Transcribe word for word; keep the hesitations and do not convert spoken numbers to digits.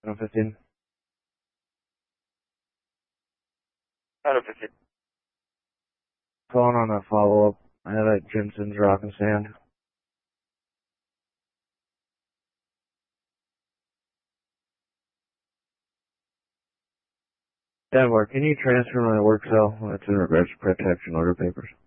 one fifteen. one fifteen. Calling on a follow-up. I had at Jensen's Rock and Sand. Denver, can you transfer my work cell? That's in regards to protection order papers.